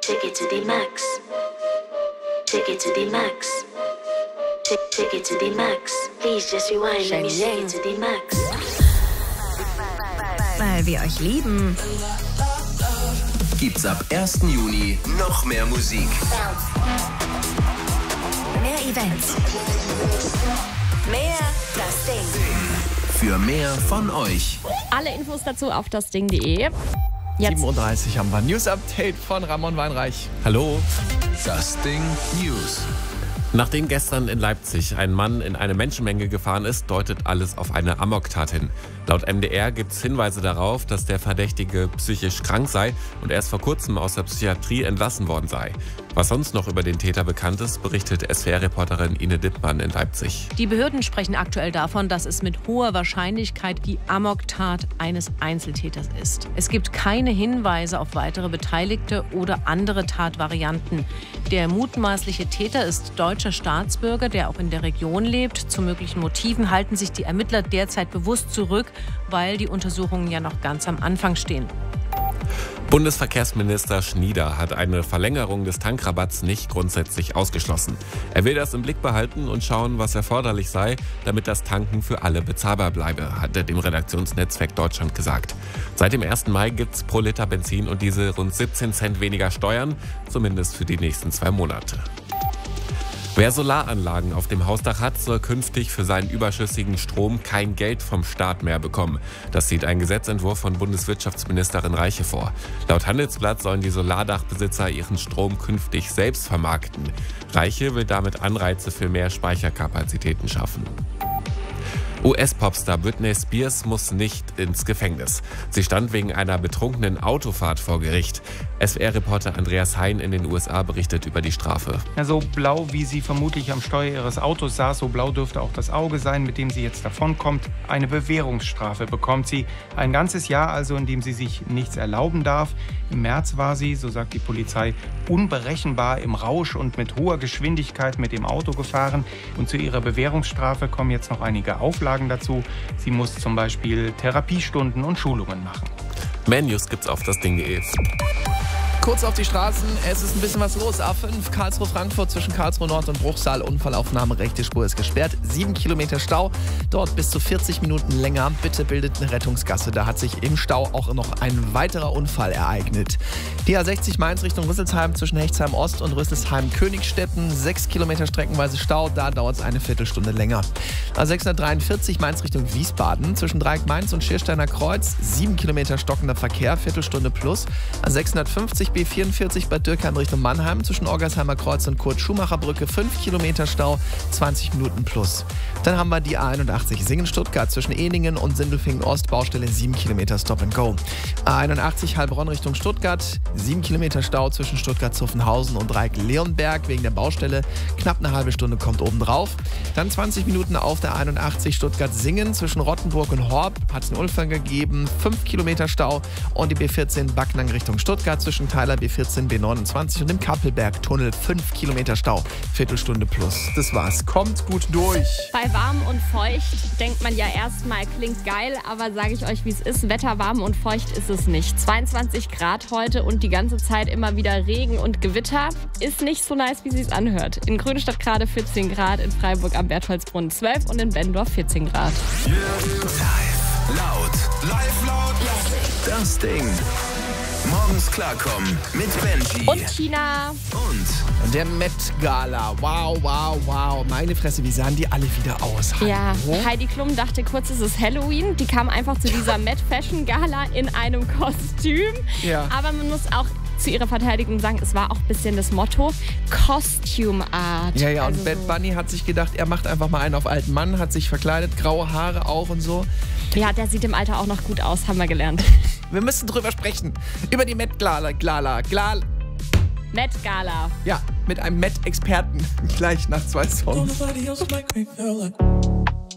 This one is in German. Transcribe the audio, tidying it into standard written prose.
Take it to the max. Take it to the max. Take it to the max. Please just rewind. Let me take it to the max. Weil wir euch lieben. Gibt's ab 1. Juni noch mehr Musik. Mehr Events. Mehr das Ding. Für mehr von euch. Alle Infos dazu auf dasding.de. 7:30 haben wir News-Update von Ramon Weinreich. Hallo. Das Ding News. Nachdem gestern in Leipzig ein Mann in eine Menschenmenge gefahren ist, deutet alles auf eine Amoktat hin. Laut MDR gibt es Hinweise darauf, dass der Verdächtige psychisch krank sei und erst vor kurzem aus der Psychiatrie entlassen worden sei. Was sonst noch über den Täter bekannt ist, berichtet SWR-Reporterin Ine Dittmann in Leipzig. Die Behörden sprechen aktuell davon, dass es mit hoher Wahrscheinlichkeit die Amoktat eines Einzeltäters ist. Es gibt keine Hinweise auf weitere Beteiligte oder andere Tatvarianten. Der mutmaßliche Täter ist deutscher Staatsbürger, der auch in der Region lebt. Zu möglichen Motiven halten sich die Ermittler derzeit bewusst zurück, weil die Untersuchungen ja noch ganz am Anfang stehen. Bundesverkehrsminister Schnieder hat eine Verlängerung des Tankrabatts nicht grundsätzlich ausgeschlossen. Er will das im Blick behalten und schauen, was erforderlich sei, damit das Tanken für alle bezahlbar bleibe, hat er dem Redaktionsnetzwerk Deutschland gesagt. Seit dem 1. Mai gibt es pro Liter Benzin und Diesel rund 17 Cent weniger Steuern, zumindest für die nächsten 2 Monate. Wer Solaranlagen auf dem Hausdach hat, soll künftig für seinen überschüssigen Strom kein Geld vom Staat mehr bekommen. Das sieht ein Gesetzentwurf von Bundeswirtschaftsministerin Reiche vor. Laut Handelsblatt sollen die Solardachbesitzer ihren Strom künftig selbst vermarkten. Reiche will damit Anreize für mehr Speicherkapazitäten schaffen. US-Popstar Britney Spears muss nicht ins Gefängnis. Sie stand wegen einer betrunkenen Autofahrt vor Gericht. SWR-Reporter Andreas Hein in den USA berichtet über die Strafe. Ja, so blau, wie sie vermutlich am Steuer ihres Autos saß, so blau dürfte auch das Auge sein, mit dem sie jetzt davonkommt. Eine Bewährungsstrafe bekommt sie. Ein ganzes Jahr also, in dem sie sich nichts erlauben darf. Im März war sie, so sagt die Polizei, unberechenbar im Rausch und mit hoher Geschwindigkeit mit dem Auto gefahren. Und zu ihrer Bewährungsstrafe kommen jetzt noch einige Auflagen dazu. Sie muss zum Beispiel Therapiestunden und Schulungen machen. Mehr News gibt's auf dasding.de. Kurz auf die Straßen, es ist ein bisschen was los. A5 Karlsruhe-Frankfurt zwischen Karlsruhe Nord und Bruchsal. Unfallaufnahme, rechte Spur ist gesperrt. 7 Kilometer Stau, dort bis zu 40 Minuten länger. Bitte bildet eine Rettungsgasse. Da hat sich im Stau auch noch ein weiterer Unfall ereignet. Die A60 Mainz Richtung Rüsselsheim zwischen Hechtsheim Ost und Rüsselsheim-Königstetten. 6 Kilometer streckenweise Stau, da dauert es eine Viertelstunde länger. A643 Mainz Richtung Wiesbaden zwischen Dreieck Mainz und Schiersteiner Kreuz. 7 Kilometer stockender Verkehr, Viertelstunde plus. A650 B44 Bad Dürkheim Richtung Mannheim zwischen Orgersheimer Kreuz und Kurt-Schumacher-Brücke 5 Kilometer Stau, 20 Minuten plus. Dann haben wir die A81 Singen-Stuttgart zwischen Ehningen und Sindelfingen-Ost, Baustelle 7 Kilometer Stop and Go. A81 Heilbronn Richtung Stuttgart, 7 Kilometer Stau zwischen Stuttgart-Zuffenhausen und Dreieck-Leonberg wegen der Baustelle. Knapp eine halbe Stunde kommt obendrauf. Dann 20 Minuten auf der 81 Stuttgart-Singen zwischen Rottenburg und Horb hat es einen Unfall gegeben, 5 Kilometer Stau und die B14 Backnang Richtung Stuttgart zwischen Teiler B14, B29 und dem Kappelberg-Tunnel 5 Kilometer Stau, Viertelstunde plus. Das war's. Kommt gut durch. Bei warm und feucht denkt man ja erstmal, klingt geil, aber sage ich euch, wie es ist, Wetter warm und feucht ist es nicht. 22 Grad heute und die ganze Zeit immer wieder Regen und Gewitter. Ist nicht so nice, wie es sich anhört. In Grünstadt gerade 14 Grad, in Freiburg am Bertholdsbrunnen 12 und in Bendorf 14 Grad. Live laut. Das Ding. Morgens klarkommen mit Benji. Und Tina. Und der Met Gala. Wow, wow, wow. Meine Fresse, wie sahen die alle wieder aus? Hallo? Ja, Heidi Klum dachte kurz, es ist Halloween. Die kam einfach zu dieser Met Fashion Gala in einem Kostüm. Ja. Aber man muss auch zu ihrer Verteidigung sagen, es war auch ein bisschen das Motto Costume Art. Ja, also und Bad Bunny hat sich gedacht, er macht einfach mal einen auf alten Mann, hat sich verkleidet, graue Haare auch und so. Ja, der sieht im Alter auch noch gut aus, haben wir gelernt. Wir müssen drüber sprechen. Über die Met Gala. Met Gala. Ja, mit einem Met-Experten. Gleich nach 2 Songs.